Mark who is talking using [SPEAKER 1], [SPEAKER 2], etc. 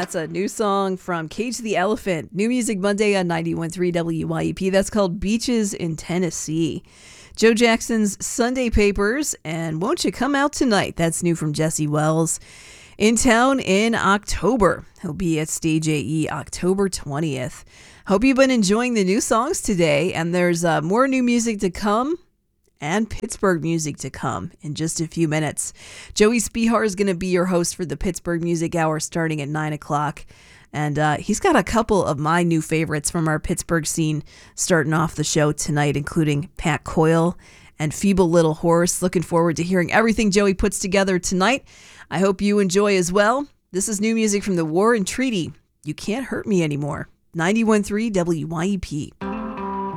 [SPEAKER 1] That's a new song from Cage the Elephant. New Music Monday on 91.3 WYEP. That's called Beaches in Tennessee. Joe Jackson's Sunday Papers and Won't You Come Out Tonight? That's new from Jesse Wells. In town in October. He'll be at Stage AE October 20th. Hope you've been enjoying the new songs today, and there's more new music to come and Pittsburgh music to come in just a few minutes. Joey Spihar is going to be your host for the Pittsburgh Music Hour starting at 9 o'clock. And he's got a couple of my new favorites from our Pittsburgh scene starting off the show tonight, including Pat Coyle and Feeble Little Horse. Looking forward to hearing everything Joey puts together tonight. I hope you enjoy as well. This is new music from the War and Treaty. You Can't Hurt Me Anymore. 91.3 WYEP.